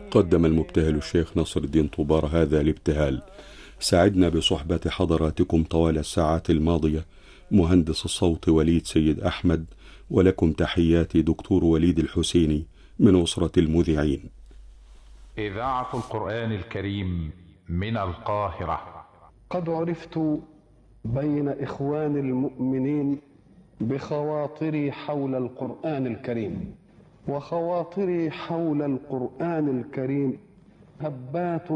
قدم المبتهل الشيخ نصر الدين طوبار هذا الابتهال. سعدنا بصحبة حضراتكم طوال الساعات الماضية مهندس الصوت وليد سيد أحمد، ولكم تحياتي دكتور وليد الحسيني من أسرة المذيعين. إذاعة القرآن الكريم من القاهرة. قد عرفت بين إخوان المؤمنين بخواطري حول القرآن الكريم، وخواطري حول القرآن الكريم هبات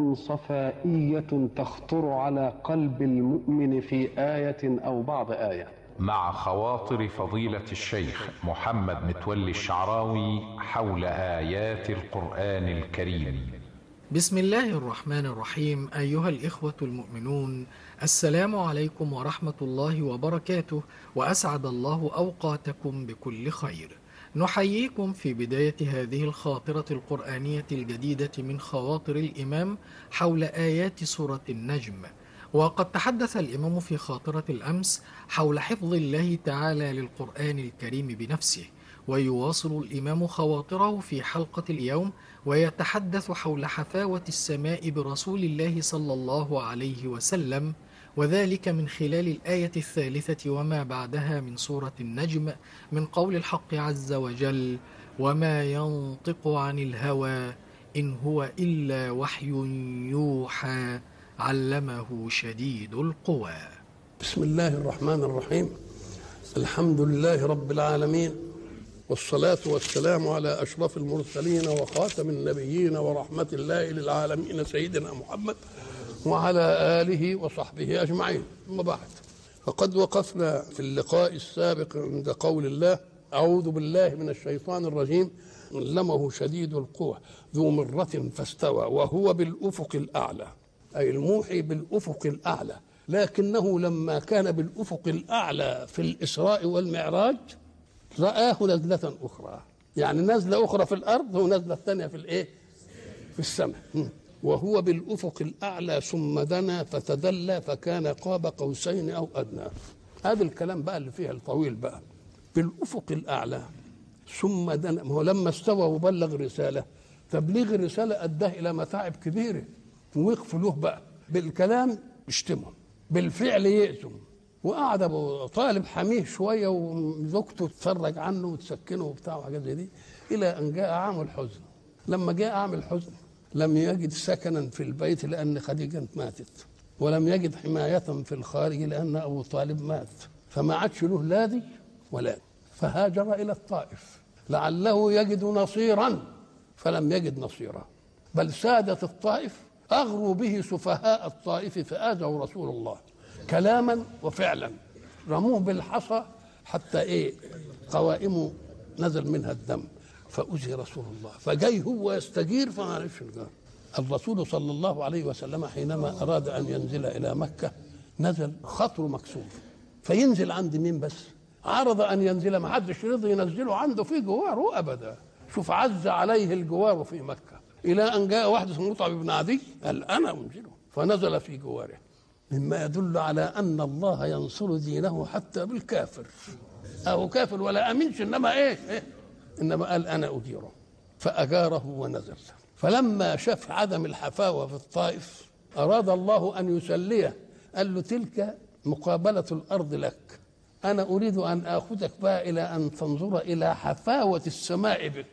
صفائية تخطر على قلب المؤمن في آية أو بعض آية. مع خواطر فضيلة الشيخ محمد متولي الشعراوي حول آيات القرآن الكريم. بسم الله الرحمن الرحيم. أيها الإخوة المؤمنون، السلام عليكم ورحمة الله وبركاته، وأسعد الله أوقاتكم بكل خير. نحييكم في بداية هذه الخاطرة القرآنية الجديدة من خواطر الإمام حول آيات سورة النجم. وقد تحدث الإمام في خاطرة الأمس حول حفظ الله تعالى للقرآن الكريم بنفسه، ويواصل الإمام خواطره في حلقة اليوم ويتحدث حول حفاوة السماء برسول الله صلى الله عليه وسلم، وذلك من خلال الآية الثالثة وما بعدها من سورة النجم، من قول الحق عز وجل: وما ينطق عن الهوى إن هو إلا وحي يوحى علمه شديد القوى. بسم الله الرحمن الرحيم. الحمد لله رب العالمين، والصلاة والسلام على أشرف المرسلين وخاتم النبيين ورحمة الله للعالمين سيدنا محمد وعلى آله وصحبه أجمعين. ثم بعد، فقد وقفنا في اللقاء السابق عند قول الله: أعوذ بالله من الشيطان الرجيم، علمه شديد القوى ذو مرة فاستوى وهو بالأفق الأعلى، أي الموحي بالأفق الأعلى. لكنه لما كان بالأفق الأعلى في الإسراء والمعراج رآه نزلة أخرى، يعني نزلة أخرى في الأرض ونزلة ثانية في الإيه؟ في السماء. وهو بالأفق الأعلى ثم دنا فتدلى فكان قاب قوسين أو أدنى. هذا الكلام بقى اللي فيها الطويل بقى. بالأفق الأعلى ثم دنا، هو لما استوى وبلغ رسالة، تبليغ الرسالة أداه إلى متاعب كبيرة، ووقف له بقى بالكلام يشتمهم، بالفعل يأذم. وقعد ابو طالب حميه شويه وزوجته تتفرج عنه وتسكنه وبتاع وحاجات زي دي، الى ان جاء عام الحزن. لما جاء عام الحزن لم يجد سكنا في البيت لان خديجه ماتت، ولم يجد حمايه في الخارج لان ابو طالب مات، فما عادش له لادي ولا، فهاجر الى الطائف لعله يجد نصيرا، فلم يجد نصيرا، بل سادة الطائف اغروا به سفهاء الطائف فآذوا رسول الله كلاما وفعلا، رموه بالحصى حتى ايه قوائمه نزل منها الدم، فأذي رسول الله، فجاي هو يستجير فما عرفش الجار. الرسول صلى الله عليه وسلم حينما أراد أن ينزل إلى مكة نزل خطره مكسور، فينزل عند مين بس؟ عرض أن ينزل، ما حدش رضي ينزله عنده في جواره أبدا. شوف عز عليه الجوار في مكة، إلى أن جاء واحد اسمه مطعم بن عدي قال أنا أنزله، فنزل في جواره، مما يدل على أن الله ينصر دينه حتى بالكافر. أو كافر ولا أمنش، إنما إيه؟ إنما قال أنا أديره، فأجاره ونزل. فلما شاف عدم الحفاوة في الطائف أراد الله أن يسليه، قال له تلك مقابلة الأرض لك، أنا أريد أن آخذك بقى إلى أن تنظر إلى حفاوة السماء بك.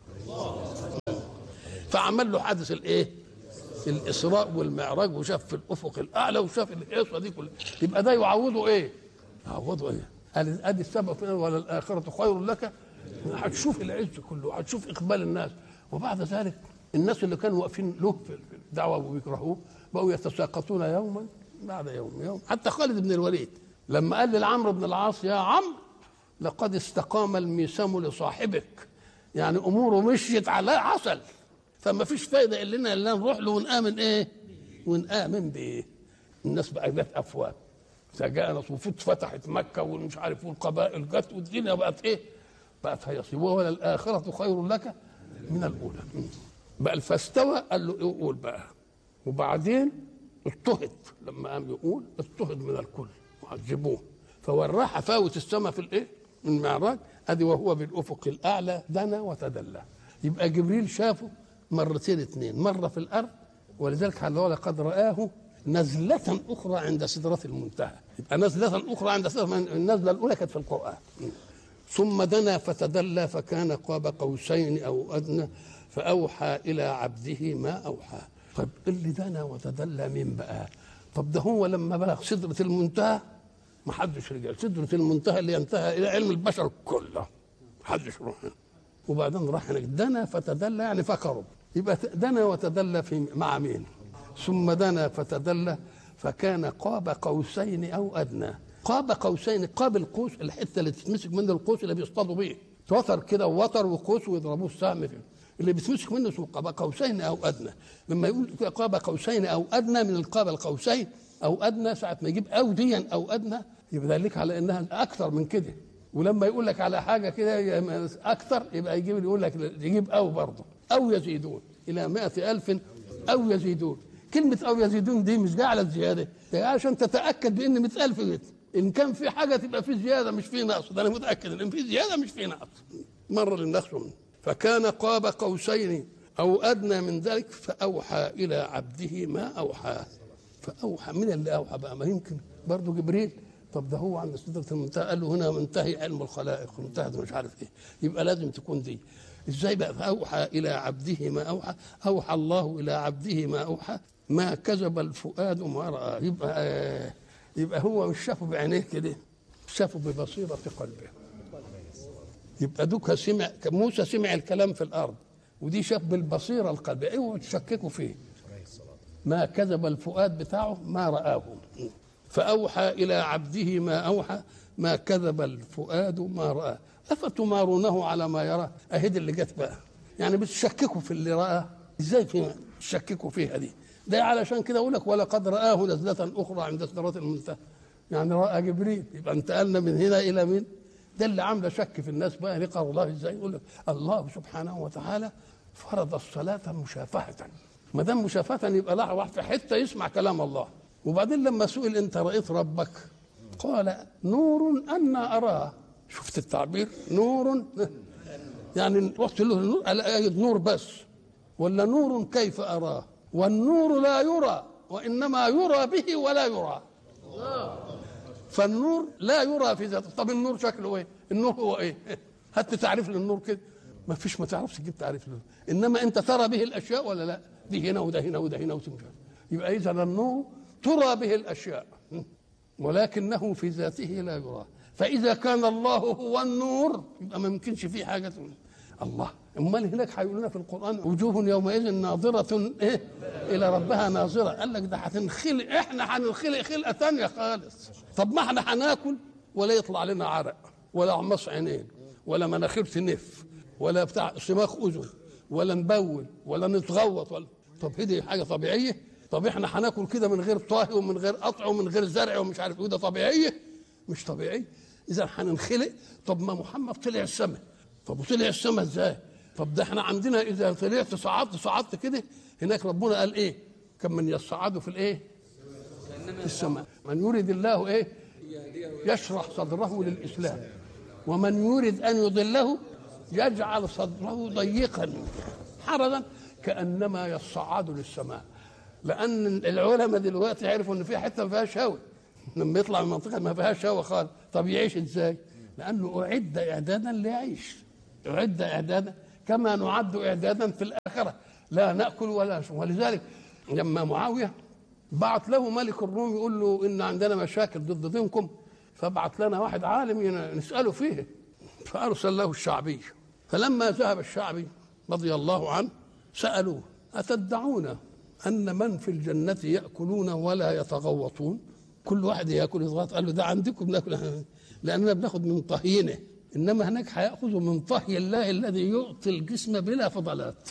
فعمل له حادث الإيه؟ الإسراء والمعراج، وشاف في الأفق الأعلى وشاف القصة دي كلها. يبقى ده يعوضه إيه؟ يعوضه إيه؟ قال أدي السبب ولا الآخرة خير لك، هتشوف العز كله، هتشوف إقبال الناس. وبعد ذلك الناس اللي كانوا واقفين له في الدعوة وبيكرهوه بقوا يتساقطون يوما بعد يوم. حتى خالد بن الوليد لما قال لعمرو بن العاص: يا عمرو لقد استقام الميسم لصاحبك، يعني أموره مشيت على عسل، فما فيش فايدة إلا نروح له ونآمن إيه؟ ونآمن بإيه؟ الناس بقى جت أفواج، فجاء ناس فتحت مكة ومش عارف، والقبائل جت والدنيا بقت إيه؟ بقت هيصيب. ولا الآخرة خير لك من الأولى. بقى فاستوى قال له قول بقى. وبعدين اضطهد، لما قام يقول اضطهد من الكل وعذبوه، فوراه حفاوة السماء في الإيه؟ المعراج. أدي وهو بالأفق الأعلى دنا وتدلى. يبقى جبريل شافه مرتين اثنين، مرة في الأرض، ولذلك لقد رآه نزلة أخرى عند سدرة المنتهى. يبقى نزلة أخرى عند سدرة، النزلة الأولى كانت في القرآن. ثم دنا فتدلى فكان قاب قوسين أو أدنى فأوحى إلى عبده ما أوحى. طب اللي دنا وتدلى مين بقى؟ طب ده هو لما بلغ سدرة المنتهى ما حدش رجع. سدرة المنتهى اللي ينتهى إلى علم البشر كله، ما حدش روح. وبعدين راح هناك دنا فتدلى يعني فقرب. يبقى دنا وتدلى في مع مين؟ ثم دنا فتدلى فكان قاب قوسين أو أدنى. قاب قوسين، قاب القوس، الحته اللي تتمسك منه القوس اللي بيصطادوا بيه، توتر كده ووتر وقوس ويضربوه السهم فيه، اللي بيتمسك منه اسمه قاب قوسين او ادنى. لما يقول قاب قوسين او ادنى من القاب القوسين او ادنى، ساعه ما يجيب او ديا او ادنى يبقى ذلك على انها اكثر من كده. ولما يقول لك على حاجه كده اكثر يبقى يقول لك يجيب او برضه، او يزيدون الى 100,000 او يزيدون. كلمه او يزيدون دي مش جايه على الزياده، ده عشان تتاكد بان 100,000 جد. إن كان في حاجة تبقى في زيادة مش في نقص، ده أنا متأكد إن في زيادة مش في نقص. مر للنقص منه. فكان قاب قوسين أو أدنى من ذلك فأوحى إلى عبده ما أوحى. فأوحى، من اللي أوحى بقى؟ ما يمكن برضه جبريل. طب ده هو عند سدرة المنتهى قال له هنا منتهي علم الخلائق، منتهى مش عارف إيه، يبقى لازم تكون دي. إزاي بقى؟ فأوحى إلى عبده ما أوحى. أوحى الله إلى عبده ما أوحى، ما كذب الفؤاد ما رأى. يبقى هو مش شافه بعينيه كده، شافه ببصيرة قلبه. يبقى دوك سمع، موسى سمع الكلام في الأرض، ودي شاف بالبصيرة القلبية. اوعوا تشككوا فيه. ما كذب الفؤاد بتاعه ما رآه. فأوحى إلى عبده ما أوحى، ما كذب الفؤاد ما رآه. أفتمارونه على ما يرى؟ أهد اللي جت بقى، يعني بتشككوا في اللي رآه. إزاي تشككوا فيها دي؟ ده علشان كده اقول لك ولقد رآه نزلة أخرى عند سدرة المنتهى، يعني رأى جبريل. يبقى انتقلنا من هنا إلى مين؟ ده اللي عامله شك في الناس بقى. لقى الله ازاي؟ يقول لك الله سبحانه وتعالى فرض الصلاة مشافهة. ما دام مشافهة يبقى لا واحد في حتة يسمع كلام الله. وبعدين لما سئل أنت رأيت ربك؟ قال نور أنا أراه. شفت التعبير؟ نور يعني رحت له النور، أجد نور بس، ولا نور كيف أراه؟ والنور لا يرى وإنما يرى به ولا يرى. فالنور لا يرى في ذاته. طب النور شكله ايه؟ النور هو ايه؟ هات تعريف للنور كده، ما فيش، ما تعرفش تجيب تعريف له. انما انت ترى به الاشياء ولا لا؟ دي هنا وده هنا وده هنا وتمشي. يبقى اذا النور ترى به الاشياء ولكنه في ذاته لا يرى. فاذا كان الله هو النور يبقى ما يمكنش فيه حاجه الله. امال هناك هيقولون في القران وجوه يومئذ ناظره ايه الى ربها ناظره. قال لك ده هتنخلق، احنا هننخلق خلقه ثانيه خالص. طب ما احنا هناكل ولا يطلع لنا عرق ولا عمص عينين ولا مناخير تنف ولا بتاع صماخ اذن ولا نبول ولا نتغوط ولا. طب هدي حاجه طبيعيه؟ طب احنا هناكل كده من غير طهي ومن غير قطع ومن غير زرع ومش عارف ايه، ده طبيعيه؟ مش طبيعي. اذا هننخلق. طب ما محمد طلع السماء، طب وطلع السماء ازاي؟ طب ده احنا عندنا اذا طلعت صعدت كده، هناك ربنا قال ايه؟ كم من يصعد في الايه؟ في السماء. من يريد الله ايه؟ يشرح صدره للاسلام، ومن يريد ان يضله يجعل صدره ضيقا حرجا كانما يصعد للسماء. لان العلماء دلوقتي عرفوا ان في حته ما فيهاش هواء، لما يطلع من منطقه ما فيهاش هواء خالص. طب يعيش ازاي؟ لانه اعد اعدادا ليعيش، اعد اعدادا كما نعد اعدادا في الاخره، لا ناكل ولا نشرب. ولذلك لما معاويه بعت له ملك الروم يقول له ان عندنا مشاكل ضد دينكم، فبعت لنا واحد عالم نساله فيه، فارسل له الشعبي. فلما ذهب الشعبي رضي الله عنه سالوه اتدعون ان من في الجنه ياكلون ولا يتغوطون؟ كل واحد ياكل يتغوط. قال له ده عندكم ناكل لاننا بناخذ من طهينه، انما هناك هياخذوا من طهي الله الذي يعطي الجسم بلا فضلات.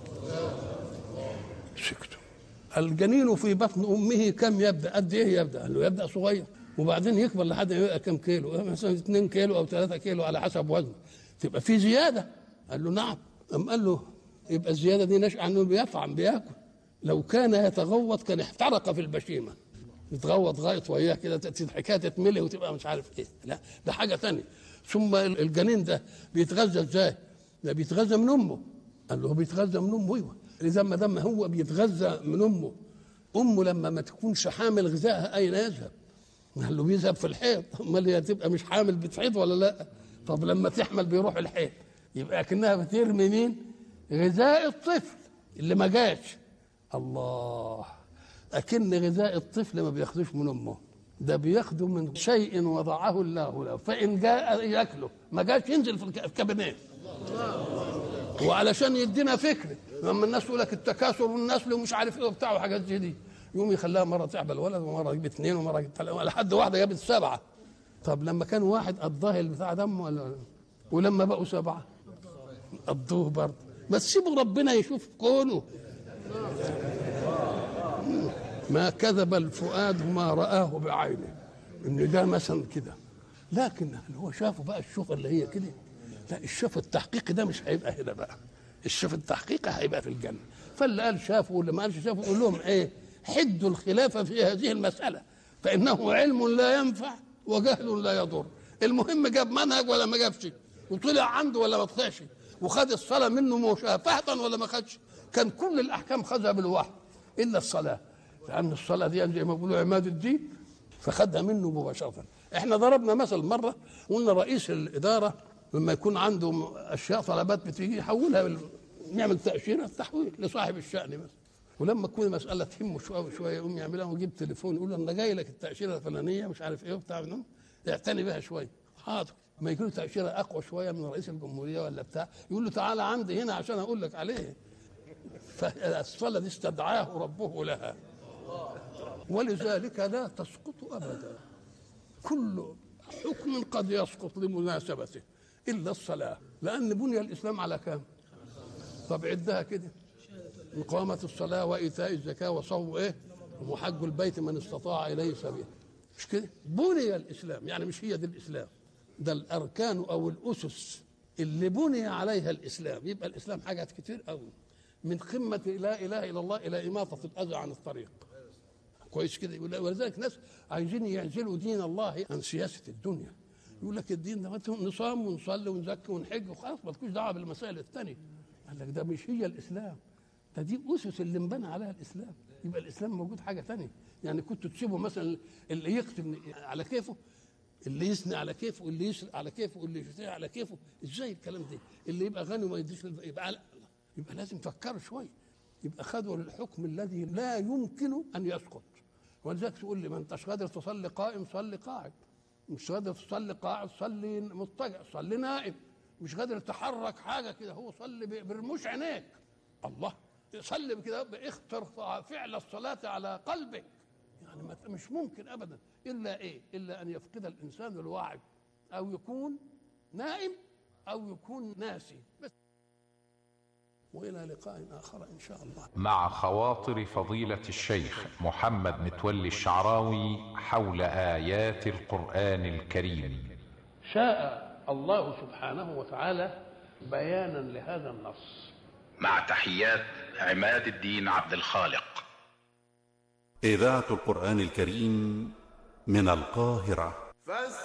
سكتوا. الجنين في بطن امه كم يبدا؟ قد ايه يبدا؟ قال له يبدا صغير وبعدين يكبر لحد ما يبقى كم كيلو؟ مثلا 2 كيلو او 3 كيلو على حسب وزنه، تبقى في زياده. قال له نعم. قال له يبقى الزياده دي نشأ عنه بيطعم بياكل. لو كان يتغوط كان احترق في البشيمه، يتغوط غايط وياه كده الحكايه تتملي وتبقى مش عارف ايه. لا ده حاجه ثانيه. ثم الجنين ده بيتغذى ازاي؟ ده بيتغذى من امه. قال له بيتغذى من امه. ايوه. لذا ما دام هو بيتغذى من امه لما ما تكونش حامل غذائها اين يذهب؟ قال له بيذهب في الحيض. امال هي تبقى مش حامل بتحيض ولا لا؟ طب لما تحمل بيروح الحيض، يبقى اكنها بترمي مين؟ غذاء الطفل اللي ما جاش. الله، اكن غذاء الطفل ما بياخدوش من امه، ده بياخده من شيء وضعه الله له، فان جاء ياكله، ما جاش ينزل في الكابينيه. وعلشان يدينا فكره، لما الناس يقول لك التكاثر والنسل ومش عارف ايه وبتاع وحاجات زي دي، يقوم يخليها مره تعبل ولد ومره يجيب 2 ومره يجيب 3 لحد واحده جابت 7. طب لما كان واحد قضاه البتاع دم ولما بقوا 7 قضوه برضه. بس سيبوا ربنا يشوف كونه. ما كذب الفؤاد ما رآه بعينه، ان ده مثلا كده. لكن هل هو شافه بقى الشوف اللي هي كده؟ لا، الشوف التحقيقي ده مش هيبقى هنا بقى، الشوف التحقيقي هيبقى في الجنه. فاللي قال شافه واللي ما قالش شافه يقول لهم ايه؟ حدوا الخلاف في هذه المساله، فانه علم لا ينفع وجهل لا يضر. المهم جاب منهج ولا ما جابش، وطلع عنده ولا ما طلعش، وخد الصلاه منه مشافهه ولا ما خدش. كان كل الاحكام خدها بالوحي الا الصلاه، لان الصلاه دي زي ما بيقولوا عماد الدين، فخدها منه مباشره. احنا ضربنا مثل مره، قلنا رئيس الاداره لما يكون عنده اشياء طلبات بتيجي يحولها، نعمل تاشيره تحويل لصاحب الشان بس. ولما تكون المساله تهمه شويه وشويه يقوم يعملها ويجيب تليفون يقول له انا جاي لك التاشيره الفلانيه مش عارف ايه وبتاع، اعتني بها شويه. حاضر. ما يجي له تاشيره اقوى شويه من رئيس الجمهوريه ولا بتاع، يقول له تعالى عندي هنا عشان اقول لك عليه. فالصلاه دي استدعاه ربه لها، ولذلك لا تسقط ابدا. كل حكم قد يسقط لمناسبته الا الصلاه، لان بني الاسلام على كام؟ طب عدها كده: إقامة الصلاة وإيتاء الزكاة وصوم إيه؟ وحج البيت من استطاع إليه سبيلا. مش كده؟ بني الإسلام، يعني مش هي دي الإسلام، ده الأركان أو الأسس اللي بني عليها الإسلام. يبقى الإسلام حاجات كتير قوي، من قمة لا إله إلا الله إلى إماطة الأذى عن الطريق. كويس كده؟ ولذلك ناس عايزين يعزلوا دين الله عن سياسة الدنيا. يقول لك الدين ده نصام ونصلي ونزكي ونحج وخلاص، ما تكونش دعوة بالمسائل الثانية. قال لك ده مش هي الإسلام، ده دي أسس اللي انبنى عليها الإسلام. يبقى الإسلام موجود حاجة تانية. يعني كنت تسيبه مثلا اللي يقتل على كيفه، اللي يسني على كيفه، اللي يسرق على كيفه، اللي يشتري على كيفه، ازاي الكلام ده؟ اللي يبقى غني وما يديش يبقى لازم تفكروا شويه. يبقى خدوا الحكم الذي لا يمكن ان يسقط. ولذلك تقول لي ما انتش قادر تصلي قائم صلي قاعد، مش قادر تصلي قاعد صلي مضطجع، صلي نائم، مش قادر تحرك حاجه كده هو صلي برموش عينيك. الله، صلي كده باختر فعل الصلاه على قلبك. يعني مش ممكن ابدا الا ايه؟ الا ان يفقد الانسان الوعي، او يكون نائم او يكون ناسي بس. والى لقاء اخر ان شاء الله. مع خواطر فضيلة الشيخ محمد متولي الشعراوي حول آيات القرآن الكريم. شاء الله سبحانه وتعالى بيانا لهذا النص. مع تحيات عماد الدين عبد الخالق. إذاعة القرآن الكريم من القاهرة.